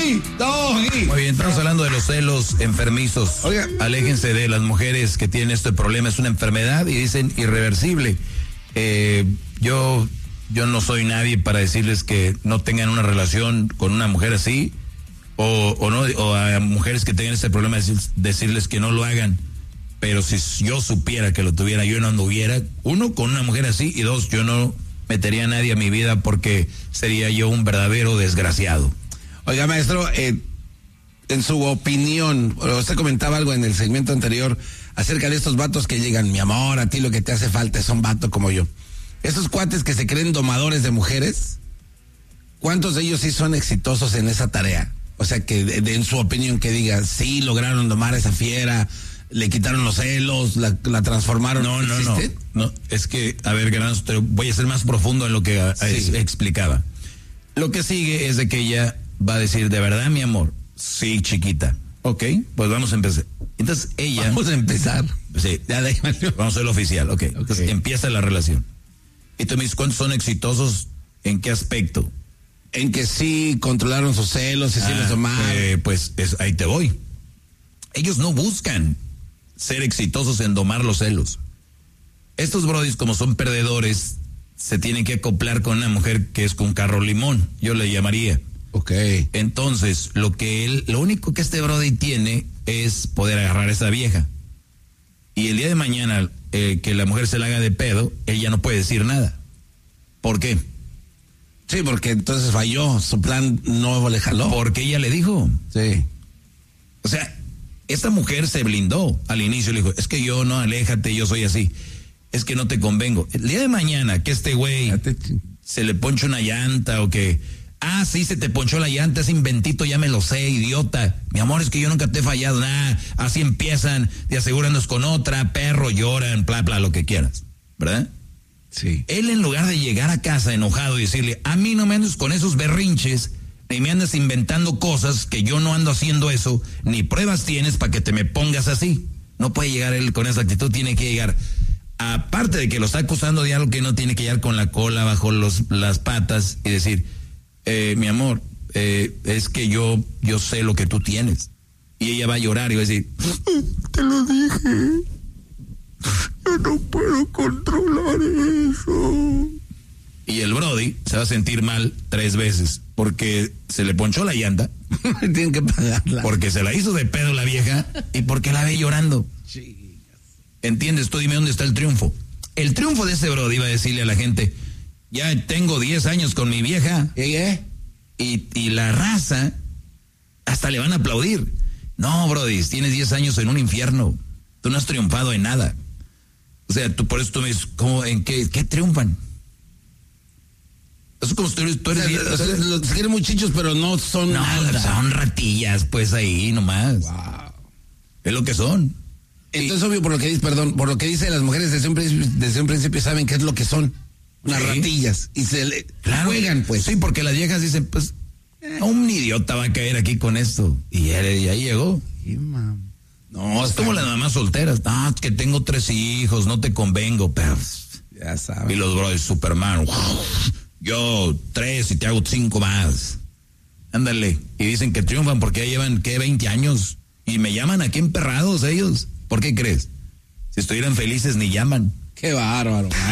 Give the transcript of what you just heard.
Muy bien, estamos hablando de los celos enfermizos. Oiga. Aléjense de las mujeres que tienen este problema. Es una enfermedad y dicen irreversible. Yo no soy nadie para decirles que no tengan una relación con una mujer así. O a mujeres que tengan este problema decirles que no lo hagan. Pero si yo supiera que lo tuviera, yo no anduviera, uno, con una mujer así, y dos, yo no metería a nadie a mi vida porque sería yo un verdadero desgraciado. Oiga, maestro, en su opinión, usted comentaba algo en el segmento anterior acerca de estos vatos que llegan, mi amor, a ti lo que te hace falta es un vato como yo. Esos cuates que se creen domadores de mujeres, ¿cuántos de ellos sí son exitosos en esa tarea? O sea, que en su opinión que diga, sí, lograron domar a esa fiera, le quitaron los celos, la transformaron. No, es que, a ver, Granos, voy a ser más profundo en lo que explicaba. Lo que sigue es de que ella va a decir, ¿de verdad, mi amor? Sí, chiquita. Ok, pues vamos a empezar. Entonces ella... Vamos a empezar. Sí, ya déjame. Vamos a hacerlo oficial, ok. Entonces empieza la relación. Y tú me dices, ¿cuántos son exitosos? ¿En qué aspecto? En que sí controlaron sus celos y sí les domaron. Pues ahí te voy. Ellos no buscan ser exitosos en domar los celos. Estos brodis, como son perdedores, se tienen que acoplar con una mujer que es con carro limón, yo le llamaría. Ok. Entonces, lo único que este brody tiene es poder agarrar a esa vieja. Y el día de mañana, que la mujer se la haga de pedo, él ya no puede decir nada. ¿Por qué? Sí, porque entonces falló, su plan no le jaló. Porque ella le dijo. Sí. O sea, esta mujer se blindó al inicio, le dijo, es que yo no, aléjate, yo soy así. Es que no te convengo. El día de mañana que este güey se le ponche una llanta o que, sí, se te ponchó la llanta, ese inventito ya me lo sé, idiota. Mi amor, es que yo nunca te he fallado, nada. Así empiezan, te aseguran con otra, perro, lloran, bla, bla, lo que quieras, ¿verdad? Sí. Él, en lugar de llegar a casa enojado y decirle, a mí no me andes con esos berrinches, ni me andas inventando cosas que yo no ando haciendo eso, ni pruebas tienes para que te me pongas así. No puede llegar él con esa actitud, tiene que llegar, aparte de que lo está acusando de algo, que no tiene que llegar con la cola bajo las patas y decir, mi amor, es que yo sé lo que tú tienes. Y ella va a llorar y va a decir, te lo dije, yo no puedo controlar eso. Y el brody se va a sentir mal 3 veces, porque se le ponchó la llanta, tienen que pagarla, porque se la hizo de pedo la vieja y porque la ve llorando. ¿Entiendes? Tú dime dónde está el triunfo. El triunfo de ese brody iba a decirle a la gente, ya tengo 10 años con mi vieja. Y la raza hasta le van a aplaudir. No, brody, tienes 10 años en un infierno. Tú no has triunfado en nada. O sea, por eso tú me dices, ¿en qué triunfan? Eso es como si tú eres bien, los quieren muchachos, pero no son nada. Son ratillas, pues ahí nomás. Wow. Es lo que son. Entonces, obvio, por lo que dice las mujeres desde un principio saben qué es lo que son. Unas ratillas. Y se juegan, pues. Sí, porque las viejas dicen, pues, un idiota va a caer aquí con esto. Y ahí llegó. No, es como las mamás solteras. Es que tengo 3 hijos, no te convengo, pero ya sabes. Y los brothers, Superman, yo 3 y te hago 5 más. Ándale. Y dicen que triunfan porque ya llevan, 20 años. Y me llaman aquí emperrados ellos. ¿Por qué crees? Si estuvieran felices ni llaman. Qué bárbaro.